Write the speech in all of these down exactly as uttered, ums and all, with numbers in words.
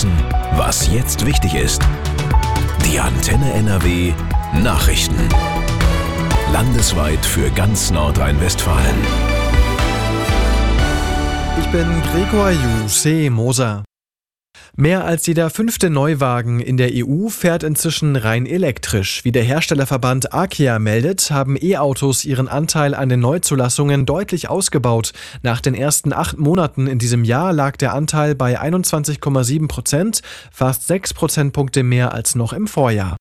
wissen, was jetzt wichtig ist. Die Antenne N R W Nachrichten. Landesweit für ganz Nordrhein-Westfalen. Ich bin Gregor Juseh-Moser. Mehr als jeder fünfte Neuwagen in der E U fährt inzwischen rein elektrisch. Wie der Herstellerverband Arkia meldet, haben E-Autos ihren Anteil an den Neuzulassungen deutlich ausgebaut. Nach den ersten acht Monaten in diesem Jahr lag der Anteil bei einundzwanzig Komma sieben Prozent, fast sechs Prozentpunkte mehr als noch im Vorjahr.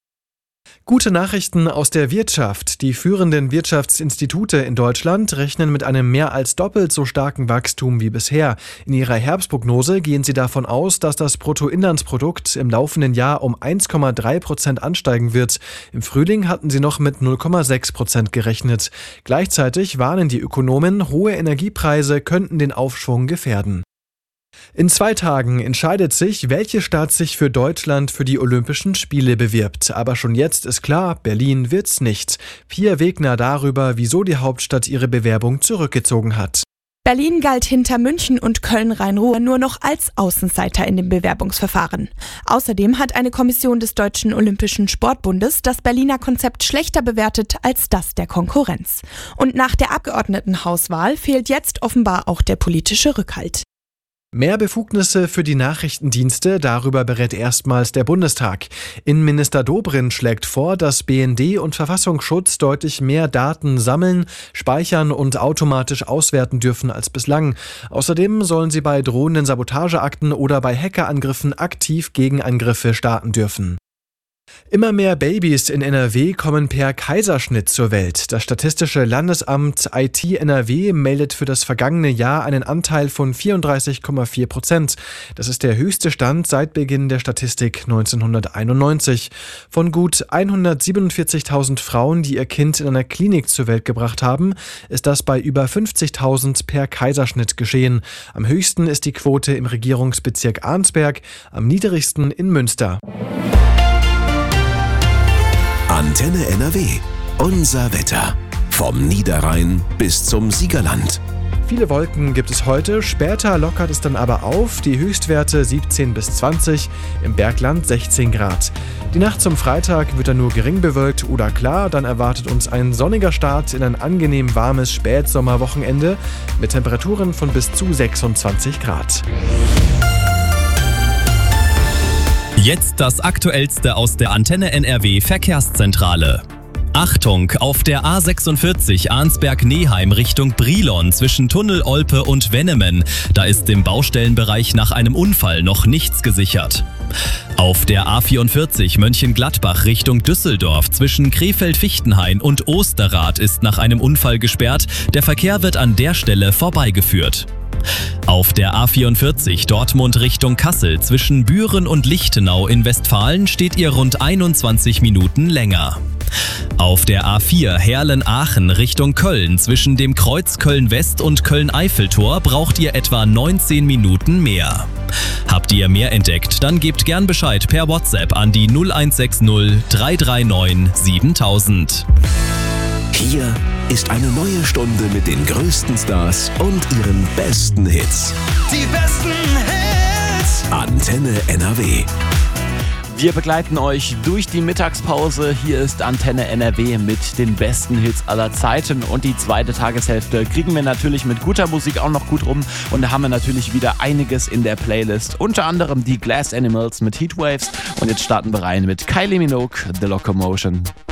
Gute Nachrichten aus der Wirtschaft. Die führenden Wirtschaftsinstitute in Deutschland rechnen mit einem mehr als doppelt so starken Wachstum wie bisher. In ihrer Herbstprognose gehen sie davon aus, dass das Bruttoinlandsprodukt im laufenden Jahr um eins Komma drei Prozent ansteigen wird. Im Frühling hatten sie noch mit null Komma sechs Prozent gerechnet. Gleichzeitig warnen die Ökonomen, hohe Energiepreise könnten den Aufschwung gefährden. In zwei Tagen entscheidet sich, welche Stadt sich für Deutschland für die Olympischen Spiele bewirbt. Aber schon jetzt ist klar, Berlin wird's nicht. Pia Wegner darüber, wieso die Hauptstadt ihre Bewerbung zurückgezogen hat. Berlin galt hinter München und Köln-Rhein-Ruhr nur noch als Außenseiter in dem Bewerbungsverfahren. Außerdem hat eine Kommission des Deutschen Olympischen Sportbundes das Berliner Konzept schlechter bewertet als das der Konkurrenz. Und nach der Abgeordnetenhauswahl fehlt jetzt offenbar auch der politische Rückhalt. Mehr Befugnisse für die Nachrichtendienste, darüber berät erstmals der Bundestag. Innenminister Dobrindt schlägt vor, dass B N D und Verfassungsschutz deutlich mehr Daten sammeln, speichern und automatisch auswerten dürfen als bislang. Außerdem sollen sie bei drohenden Sabotageakten oder bei Hackerangriffen aktiv Gegenangriffe starten dürfen. Immer mehr Babys in N R W kommen per Kaiserschnitt zur Welt. Das Statistische Landesamt I T N R W meldet für das vergangene Jahr einen Anteil von vierunddreißig Komma vier Prozent. Das ist der höchste Stand seit Beginn der Statistik neunzehnhunderteinundneunzig. Von gut hundertsiebenundvierzigtausend Frauen, die ihr Kind in einer Klinik zur Welt gebracht haben, ist das bei über fünfzigtausend per Kaiserschnitt geschehen. Am höchsten ist die Quote im Regierungsbezirk Arnsberg, am niedrigsten in Münster. Antenne N R W. Unser Wetter. Vom Niederrhein bis zum Siegerland. Viele Wolken gibt es heute, später lockert es dann aber auf, die Höchstwerte siebzehn bis zwanzig, im Bergland sechzehn Grad. Die Nacht zum Freitag wird dann nur gering bewölkt oder klar, dann erwartet uns ein sonniger Start in ein angenehm warmes Spätsommerwochenende mit Temperaturen von bis zu sechsundzwanzig Grad. Jetzt das Aktuellste aus der Antenne N R W Verkehrszentrale. Achtung, auf der A sechsundvierzig Arnsberg-Neheim Richtung Brilon zwischen Tunnel Olpe und Wennemen. Da ist im Baustellenbereich nach einem Unfall noch nichts gesichert. Auf der A vierundvierzig Mönchengladbach Richtung Düsseldorf zwischen Krefeld-Fichtenhain und Osterrath ist nach einem Unfall gesperrt. Der Verkehr wird an der Stelle vorbeigeführt. Auf der A vierundvierzig Dortmund Richtung Kassel zwischen Büren und Lichtenau in Westfalen steht ihr rund einundzwanzig Minuten länger. Auf der A vier Herlen-Aachen Richtung Köln zwischen dem Kreuz Köln-West und Köln-Eiffeltor braucht ihr etwa neunzehn Minuten mehr. Habt ihr mehr entdeckt, dann gebt gern Bescheid per WhatsApp an die null eins sechs null drei drei neun siebentausend. Hier ist eine neue Stunde mit den größten Stars und ihren besten Hits. Die besten Hits! Antenne N R W. Wir begleiten euch durch die Mittagspause. Hier ist Antenne N R W mit den besten Hits aller Zeiten. Und die zweite Tageshälfte kriegen wir natürlich mit guter Musik auch noch gut rum. Und da haben wir natürlich wieder einiges in der Playlist. Unter anderem die Glass Animals mit Heatwaves. Und jetzt starten wir rein mit Kylie Minogue, The Locomotion.